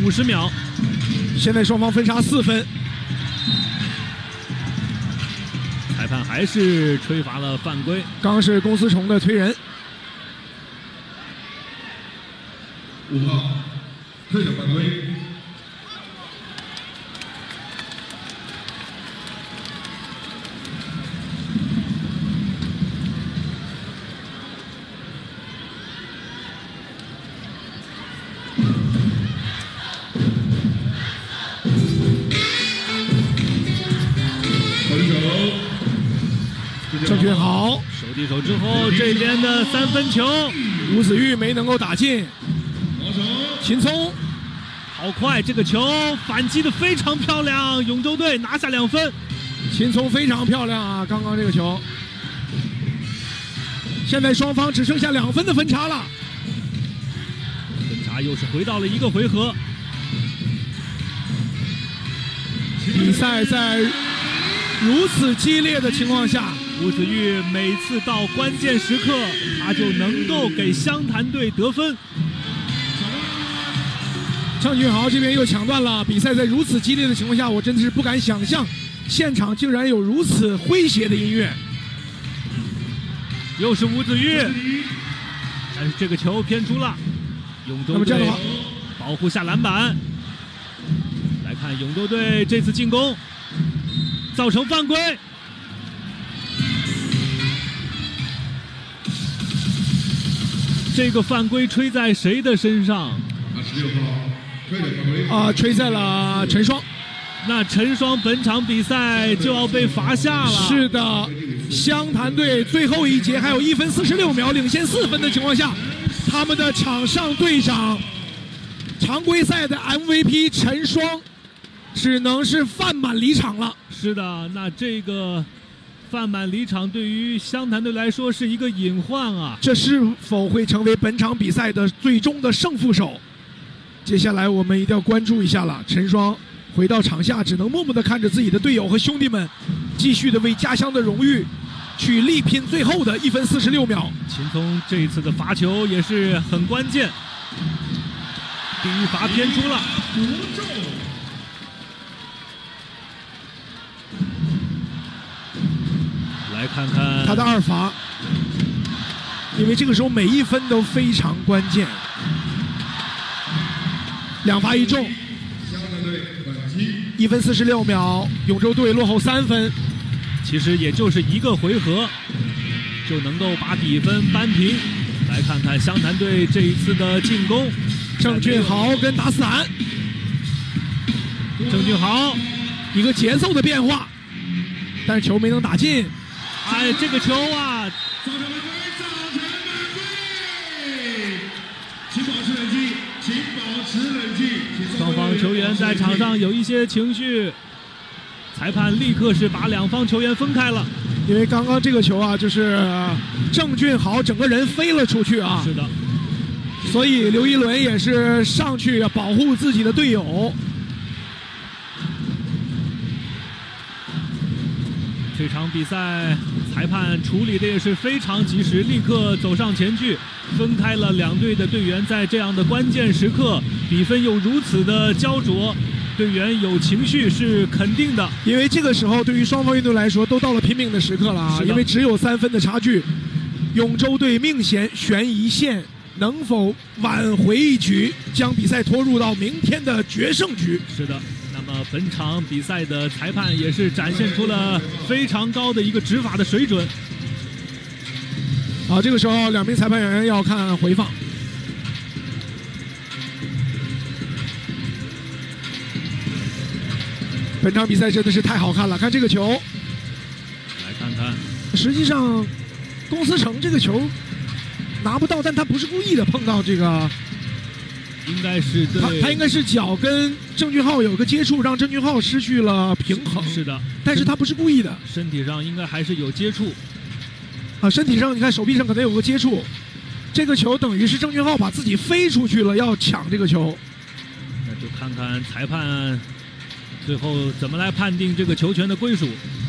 50秒。 现在双方分差4分。 裁判还是吹罚了犯规。 刚是公司虫的推人。 5号，推人犯规。 郑俊豪手递手之后，这边的3分球， 吴子玉没能够打进。秦聪， 好快，这个球反击的非常漂亮，永州队拿下2分。 秦聪非常漂亮啊！刚刚这个球，现在双方只剩下2分的分差了。 分差又是回到了1个回合。 比赛在如此激烈的情况下， 吴子玉每次到关键时刻，他就能够给湘潭队得分。 郑俊豪这边又抢断了。比赛在如此激烈的情况下，我真的是不敢想象，现场竟然有如此诙谐的音乐。 又是吴子玉，但是这个球偏出了，永州队保护下篮板。来看永州队这次进攻造成犯规。这个犯规吹在谁的身上 ？26号，吹的犯规。 吹在了陈双。 那陈双本场比赛就要被罚下了。 是的，湘潭队最后一节还有1分46秒领先4分的情况下，他们的场上队长、常规赛的 MVP 陈双只能是犯满离场了。 是的，那这个犯满离场对于湘潭队来说是一个隐患啊。 这是否会成为本场比赛的最终的胜负手？接下来我们一定要关注一下了。陈双回到场下，只能默默地看着自己的队友和兄弟们继续的为家乡的荣誉去力拼最后的1分46秒。 秦聪这一次的罚球也是很关键，第一罚偏出了。来看看他的2罚，因为这个时候每1分都非常关键。2罚1中。1分46秒，永州队落后3分。 其实也就是1个回合就能够把比分扳平。来看看湘潭队这一次的进攻， 郑俊豪跟达斯坦。 郑俊豪一个节奏的变化，但是球没能打进。 哎，这个球啊！ 请保持冷静，请保持冷静。 双方球员在场上有一些情绪，裁判立刻是把2方球员分开了。 因为刚刚这个球啊，就是郑俊豪整个人飞了出去啊。 是的。 所以刘一伦也是上去保护自己的队友。 这场比赛裁判处理的也是非常及时，立刻走上前去，分开了2队的队员。在这样的关键时刻，比分又如此的焦灼，队员有情绪是肯定的。 因为这个时候对于双方运动来说都到了拼命的时刻了啊！因为只有3分的差距，永州队命悬一线，能否挽回一局，将比赛拖入到明天的决胜局？ 是的。那么本场比赛的裁判也是展现出了非常高的一个执法的水准。 这个时候2名裁判员要看回放。本场比赛真的是太好看了，看这个球。 来看看， 实际上公司城这个球拿不到，但他不是故意的碰到这个。 应该是对， 他应该是脚跟郑俊浩有个接触，让郑俊浩失去了平衡。 是的， 但是他不是故意的， 身体上应该还是有接触。 身体上你看手臂上可能有个接触。这个球等于是郑俊浩把自己飞出去了，要抢这个球。 那就看看裁判最后怎么来判定这个球权的归属。